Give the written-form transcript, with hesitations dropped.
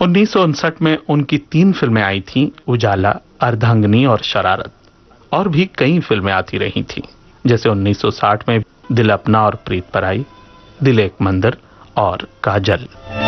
1959 में उनकी 3 फिल्में आई थीं, उजाला, अर्धांगिनी और शरारत। और भी कई फिल्में आती रही थीं, जैसे 1960 में दिल अपना और प्रीत पराई, दिल एक मंदिर और काजल।